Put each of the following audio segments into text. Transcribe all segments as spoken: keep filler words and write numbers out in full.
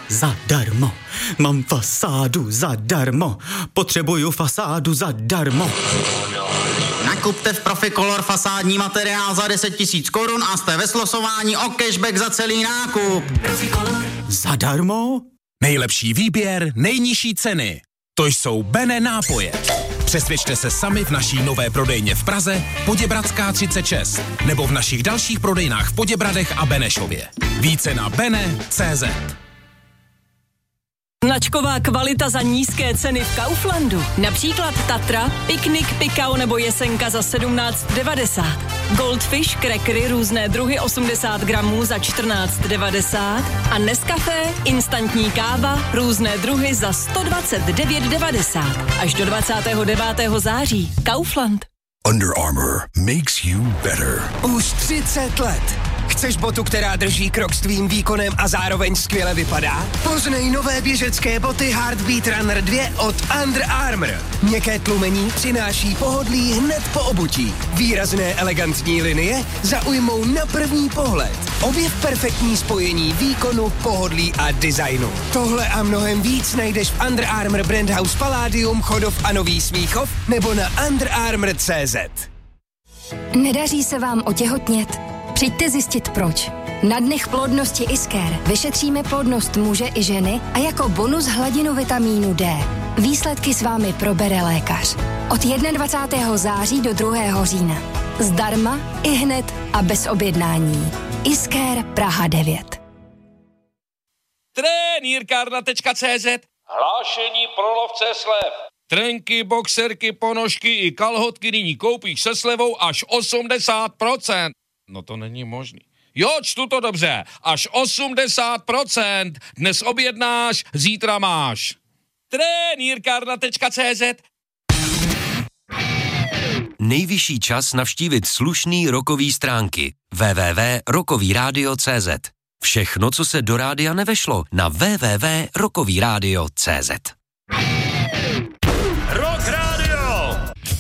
Zadarmo. Mám fasádu zadarmo. Potřebuju fasádu zadarmo. Nakupte v Proficolor fasádní materiál za deset tisíc korun a jste ve slosování o cashback za celý nákup. Proficolor. Zadarmo? Nejlepší výběr, nejnižší ceny. To jsou Bene nápoje. Přesvědčte se sami v naší nové prodejně v Praze, Poděbradská třicet šest, nebo v našich dalších prodejnách v Poděbradech a Benešově. Více na bene tečka cé zet. Značková kvalita za nízké ceny v Kauflandu. Například Tatra, Piknik, Pikao nebo Jesenka za sedmnáct devadesát. Goldfish, crackery, různé druhy osmdesát gramů za čtrnáct devadesát. A Nescafé, instantní káva, různé druhy za sto dvacet devět devadesát. Až do dvacátého devátého září. Kaufland. Under Armour makes you better. Už třicet let. Chceš botu, která drží krok s tvým výkonem a zároveň skvěle vypadá? Poznej nové běžecké boty Heartbeat Runner dva od Under Armour. Měkké tlumení přináší pohodlí hned po obutí. Výrazné elegantní linie zaujmou na první pohled. Objev perfektní spojení výkonu, pohodlí a designu. Tohle a mnohem víc najdeš v Under Armour Brand House Palladium, Chodov a Nový Smíchov nebo na under armour tečka cé zet. Nedaří se vám otěhotnět? Přijďte zjistit proč. Na dnech plodnosti Isker vyšetříme plodnost muže i ženy a jako bonus hladinu vitamínu D. Výsledky s vámi probere lékař. Od dvacátého prvního září do druhého října. Zdarma, ihned a bez objednání. Isker Praha devět. Trenýrkárna tečka cé zet. Hlášení pro lovce slev. Trenky, boxerky, ponožky i kalhotky nyní koupíš se slevou až osmdesát procent. No to není možný. Jo, čtu to dobře. Až osmdesát procent. Dnes objednáš, zítra máš. Trenýrkárna tečka cé zet. Nejvyšší čas navštívit slušný rokový stránky. w w w tečka rokový rádio tečka cé zet. Všechno, co se do rádia nevešlo, na w w w tečka rokový rádio tečka cé zet. Rock Radio!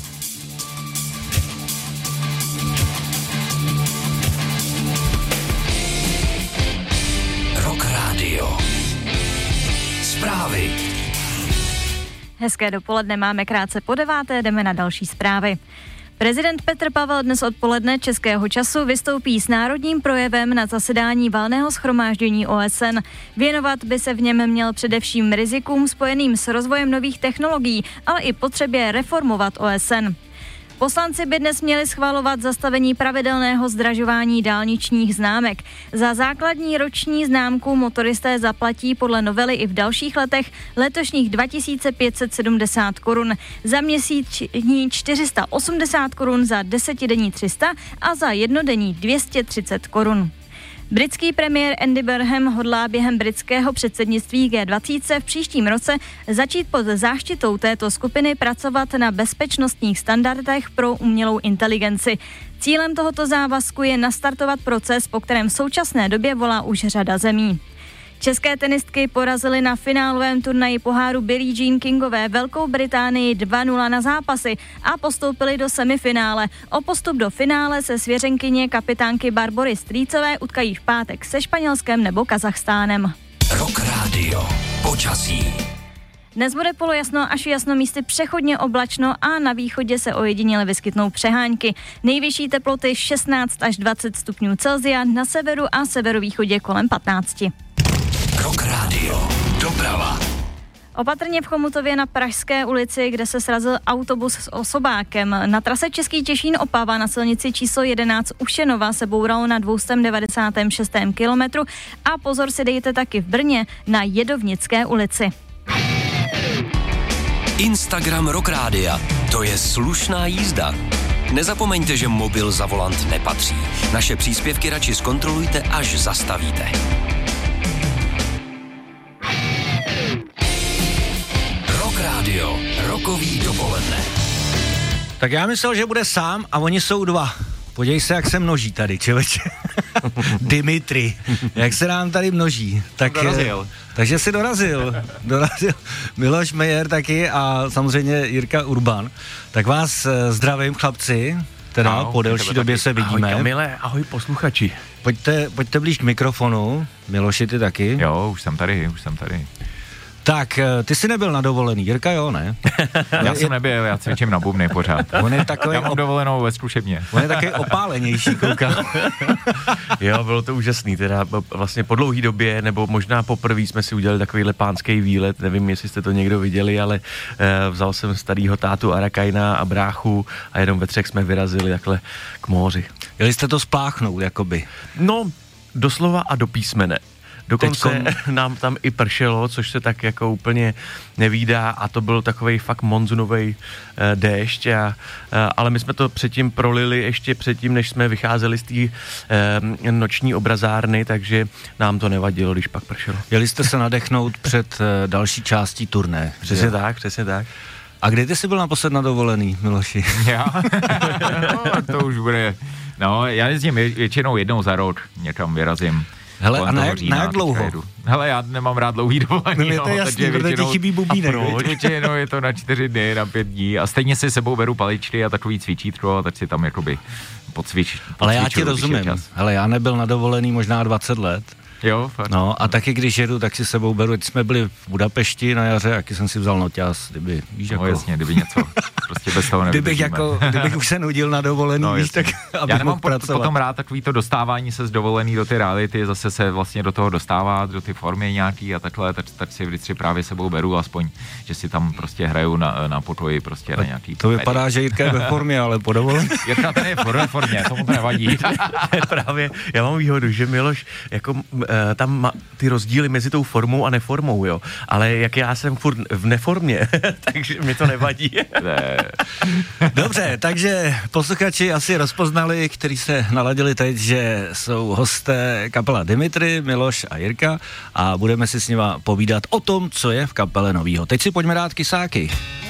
Rock Radio. Zprávy. Hezké dopoledne, máme krátce po deváté, jdeme na další zprávy. Prezident Petr Pavel dnes odpoledne českého času vystoupí s národním projevem na zasedání valného shromáždění O S N. Věnovat by se v něm měl především rizikům spojeným s rozvojem nových technologií, ale i potřebě reformovat O S N. Poslanci by dnes měli schvalovat zastavení pravidelného zdražování dálničních známek. Za základní roční známku motoristé zaplatí podle novely i v dalších letech letošních dva tisíce pět set sedmdesát korun, za měsíční čtyři sta osmdesát korun, za desetidenní tři sta a za jednodenní dvě stě třicet korun. Britský premiér Andy Burnham hodlá během britského předsednictví G dvacet v příštím roce začít pod záštitou této skupiny pracovat na bezpečnostních standardech pro umělou inteligenci. Cílem tohoto závazku je nastartovat proces, po kterém v současné době volá už řada zemí. České tenistky porazily na finálovém turnaji poháru Billie Jean Kingové Velkou Británii dva nula na zápasy a postoupily do semifinále. O postup do finále se svěřenkyně kapitánky Barbory Strýcové utkají v pátek se Španělskem nebo Kazachstánem. Rock Radio. Počasí. Dnes bude polojasno až jasno, místy přechodně oblačno a na východě se ojediněle vyskytnou přehánky. Nejvyšší teploty šestnáct až dvacet stupňů Celsia, na severu a severovýchodě kolem patnáct. Rock Radio. Doprava. Opatrně v Chomutově na Pražské ulici, kde se srazil autobus s osobákem. Na trase Český Těšín Opava na silnici číslo jedenáct u Šenova se bouralo na dvě stě devadesát šest kilometru a pozor si dejte taky v Brně na Jedovnické ulici. Instagram Rock Rádia. To je slušná jízda. Nezapomeňte, že mobil za volant nepatří. Naše příspěvky radši zkontrolujte, až zastavíte. Rock Radio. Rokový dopoledne. Tak já myslel, že bude sám a oni jsou dva. Podívej se, jak se množí tady, člověče. Dimitri, jak se nám tady množí. Tak, dorazil. Takže si dorazil. Dorazil Miloš Mejer taky a samozřejmě Jirka Urban. Tak vás zdravím, chlapci. Teda ahoj, po delší době taky. se vidíme. Ahoj Kamile, ahoj posluchači. pojďte, pojďte blíž k mikrofonu. Miloši, ty taky? Jo, už jsem tady, už jsem tady. Tak, ty jsi nebyl na dovolený, Jirka jo, ne? Já jsem nebyl, já cvičím na bubny pořád. On je takový já mám op... dovolenou ve zkušebně. On je takový opálenější, koukám. Jo, bylo to úžasný, teda vlastně po dlouhý době, nebo možná poprvé jsme si udělali takovýhle pánský výlet, nevím, jestli jste to někdo viděli, ale uh, vzal jsem starýho tátu Arakajna a bráchu a jenom ve třech jsme vyrazili takhle k moři. Jeli jste to spláchnout, jakoby? No, doslova a do písmene. Dokonce Teďkom... nám tam i pršelo, což se tak jako úplně nevídá a to byl takovej fakt monzunovej e, déšť, a, e, ale my jsme to předtím prolili ještě předtím, než jsme vycházeli z té e, noční obrazárny, takže nám to nevadilo, když pak pršelo. Jeli jste se nadechnout před e, další částí turné. Přesně tak, přesně tak. A kdy ty jsi byl naposled na dovolený, Miloši? Já? No, to už bude, no já jezdím většinou jednou za rok, někam vyrazím. Hele, a na jak, na jak dlouho? Hele, já nemám rád dlouhý dovolený. No, to je jasný, protože ti chybí bubínek. Většinou je to na čtyři dny, na pět dní a stejně si sebou beru paličky a takový cvičítko a tak si tam jakoby pocvič. Ale já ti rozumím. Hele, já nebyl na dovolený možná dvacet let. Jo, fakt. No a taky když jedu, tak si sebou beru, teď jsme byli v Budapešti na jaře, jaký jsem si vzal noťaz, kdyby, víš, jako... No jasně, kdyby něco, prostě bez toho kdybych jako, kdybych už se nudil na dovolený, no, víš, tak abych já nemám pracovat. Potom rád takový to dostávání se z dovolený do ty reality, zase se vlastně do toho dostává, do ty formy nějaký a takhle, tak, tak si vždycky právě sebou beru, aspoň, že si tam prostě hraju na, na pokoji prostě na nějaký... To vypadá, médií. Že Jirka je ve formě, ale po dovolený. Jirka ten je ve formě, tomu to nevadí. Právě, já mám výhodu, že Miloš jako uh, tam má ty rozdíly mezi tou formou a neformou, jo. Ale jak já jsem furt v neformě, takže mi to nevadí. Ne. Dobře, takže posluchači asi rozpoznali, kteří se naladili teď, že jsou hosté kapela Dimitri, Miloš a Jirka a budeme si s nima povídat o tom, co je v kapele novýho. Teď si pojďme dát kysáky.